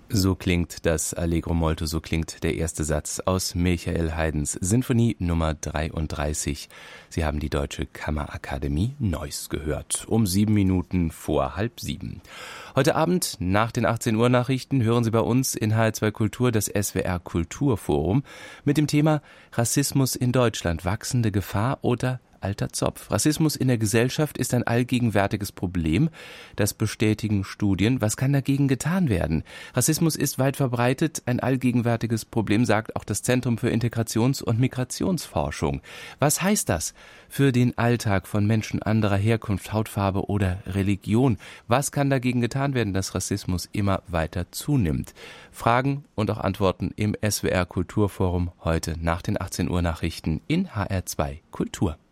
So klingt das Allegro molto, so klingt der erste Satz aus Michael Haydns Sinfonie Nummer 33. Sie haben die Deutsche Kammerakademie Neuss gehört, um 7 Minuten vor 6:30. Heute Abend nach den 18 Uhr Nachrichten hören Sie bei uns in HR2 Kultur das SWR Kulturforum mit dem Thema Rassismus in Deutschland, wachsende Gefahr oder alter Zopf. Rassismus in der Gesellschaft ist ein allgegenwärtiges Problem. Das bestätigen Studien. Was kann dagegen getan werden? Rassismus ist weit verbreitet. Ein allgegenwärtiges Problem, sagt auch das Zentrum für Integrations- und Migrationsforschung. Was heißt das für den Alltag von Menschen anderer Herkunft, Hautfarbe oder Religion? Was kann dagegen getan werden, dass Rassismus immer weiter zunimmt? Fragen und auch Antworten im SWR Kulturforum heute nach den 18 Uhr Nachrichten in HR2 Kultur.